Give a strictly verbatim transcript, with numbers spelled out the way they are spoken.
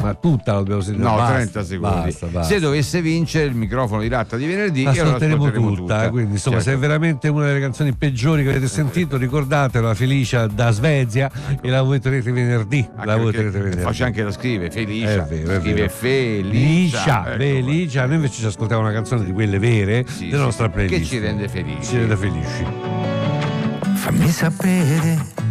ma tutta la dobbiamo sentire? No, basta, trenta secondi. Basta, basta. Se dovesse vincere il microfono di Latta di venerdì, la e allora ascolteremo ascolteremo tutta, tutta. quindi insomma, Certo. se è veramente una delle canzoni peggiori che avete sentito, ricordatelo, la Felicia da Svezia, Ecco. e la voterete venerdì. Anche La voterete perché venerdì. Faccia anche da scrivere Felicia, È vero, è scrive vero. Felicia, Felicia, ecco, Felicia. Noi invece ci ascoltiamo una canzone di quelle vere Sì, della sì, nostra sì, playlist che ci rende felici. Ci rende felici. Fammi sapere